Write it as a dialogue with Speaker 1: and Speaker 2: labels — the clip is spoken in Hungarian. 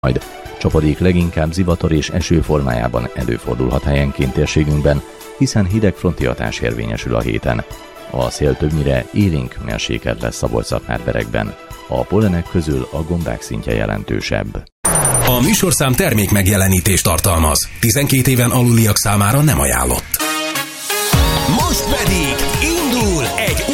Speaker 1: majd. Csapadék leginkább zivatar és eső formájában előfordulhat helyenként térségünkben, hiszen hidegfronti hatás érvényesül a héten. A szél többnyire élénk mérsékelt lesz Szabolcs-Szatmár-Berekben. A pollenek közül a gombák szintje jelentősebb.
Speaker 2: A műsorszám termék megjelenítést tartalmaz. 12 éven aluliak számára nem ajánlott. Most pedig indul egy